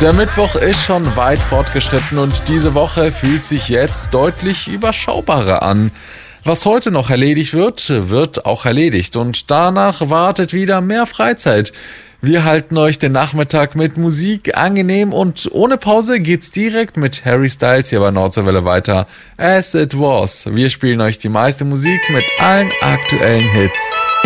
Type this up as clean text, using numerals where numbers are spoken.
Der Mittwoch ist schon weit fortgeschritten und diese Woche fühlt sich jetzt deutlich überschaubarer an. Was heute noch erledigt wird, wird auch erledigt und danach wartet wieder mehr Freizeit. Wir halten euch den Nachmittag mit Musik angenehm und ohne Pause geht's direkt mit Harry Styles hier bei Nordseewelle weiter. As It Was. Wir spielen euch die meiste Musik mit allen aktuellen Hits.